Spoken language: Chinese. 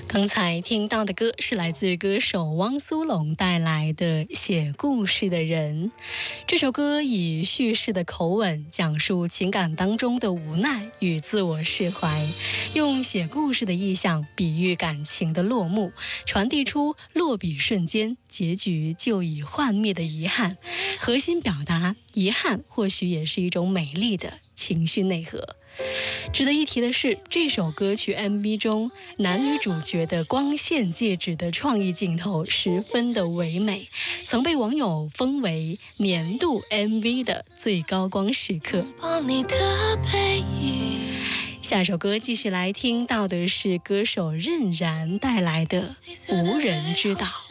刚才听到的歌是来自歌手汪苏泷带来的《写故事的人》。这首歌以叙事的口吻讲述情感当中的无奈与自我释怀，用写故事的意象比喻感情的落幕，传递出落笔瞬间结局就已幻灭的遗憾。核心表达，遗憾或许也是一种美丽的情绪内核。值得一提的是，这首歌曲 MV 中男女主角的光线戒指的创意镜头十分的唯美，曾被网友封为年度 MV 的最高光时刻。下首歌继续来听到的是歌手任然带来的《无人知道》。